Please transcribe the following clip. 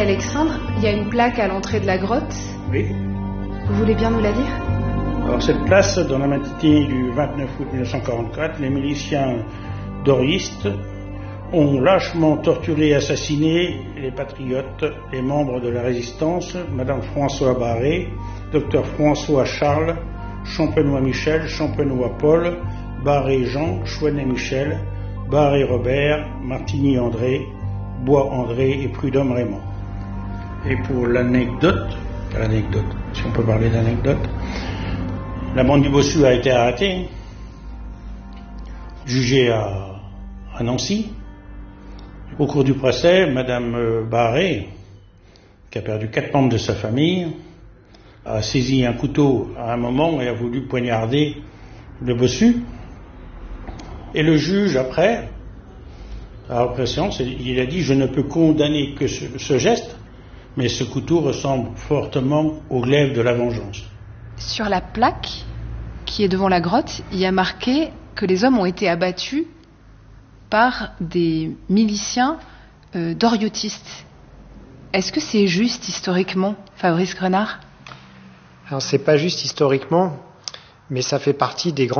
Alexandre, il y a une plaque à l'entrée de la grotte. Oui. Vous voulez bien nous la dire ? Alors cette place, dans la matinée du 29 août 1944, les miliciens doristes ont lâchement torturé et assassiné les patriotes, les membres de la résistance, Madame François Barré, Docteur François Charles, Champenois Michel, Champenois Paul, Barré Jean, Chouenet Michel, Barré Robert, Martigny André, Bois André et Prudhomme Raymond. Et pour l'anecdote, si on peut parler d'anecdote, la bande du Bossu a été arrêtée, jugée à Nancy. Au cours du procès, Madame Barré, qui a perdu 4 membres de sa famille, a saisi un couteau à un moment et a voulu poignarder le Bossu. Et le juge, après séance, il a dit « Je ne peux condamner que ce geste, mais ce couteau ressemble fortement au glaive de la vengeance. » Sur la plaque qui est devant la grotte, il y a marqué que les hommes ont été abattus par des miliciens doriotistes. Est-ce que c'est juste historiquement, Fabrice Grenard ? Alors c'est pas juste historiquement, mais ça fait partie des grands